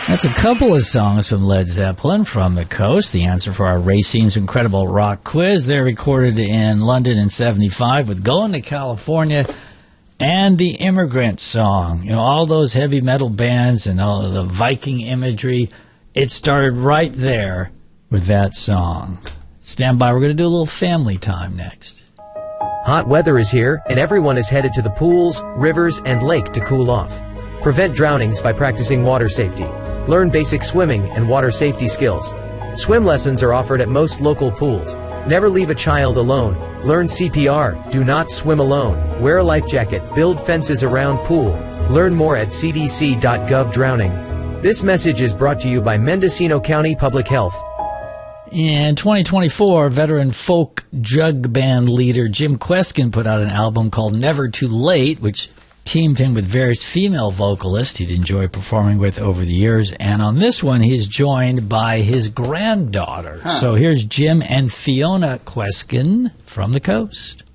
That's a couple of songs from Led Zeppelin from the coast. The answer for our Racine's Incredible Rock Quiz. They're recorded in London in 75 with Going to California and the Immigrant Song. You know, all those heavy metal bands and all of the Viking imagery, it started right there with that song. Stand by. We're going to do a little family time next. Hot weather is here, and everyone is headed to the pools, rivers, and lake to cool off. Prevent drownings by practicing water safety. Learn basic swimming and water safety skills. Swim lessons are offered at most local pools. Never leave a child alone. Learn CPR. Do not swim alone. Wear a life jacket. Build fences around pool. Learn more at cdc.gov drowning. This message is brought to you by Mendocino County Public Health. In 2024, veteran folk jug band leader Jim Kweskin put out an album called Never Too Late, which teamed him with various female vocalists he'd enjoyed performing with over the years. And on this one, he's joined by his granddaughter. So here's Jim and Fiona Kweskin from the coast.